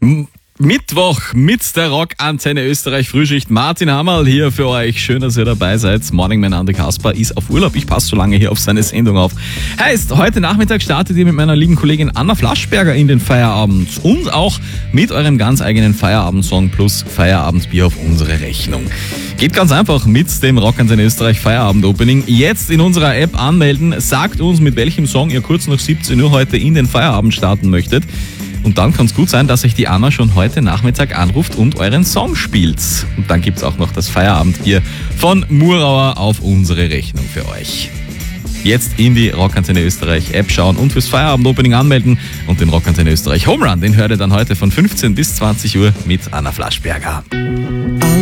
Mittwoch mit der Rockantenne Österreich Frühschicht. Martin Hammerl hier für euch. Schön, dass ihr dabei seid. Morning Man Andi Kasper ist auf Urlaub. Ich passe so lange hier auf seine Sendung auf. Heißt, heute Nachmittag startet ihr mit meiner lieben Kollegin Anna Flaschberger in den Feierabend. Und auch mit eurem ganz eigenen Feierabendsong plus Feierabendbier auf unsere Rechnung. Geht ganz einfach mit dem Rockantenne Österreich Feierabend Opening. Jetzt in unserer App anmelden. Sagt uns, mit welchem Song ihr kurz nach 17 Uhr heute in den Feierabend starten möchtet. Und dann kann es gut sein, dass euch die Anna schon heute Nachmittag anruft und euren Song spielt. Und dann gibt es auch noch das Feierabendbier von Murauer auf unsere Rechnung für euch. Jetzt in die Rockantenne Österreich App schauen und fürs Feierabend-Opening anmelden. Und den Rockantenne Österreich Home Run, den hört ihr dann heute von 15 bis 20 Uhr mit Anna Flaschberger.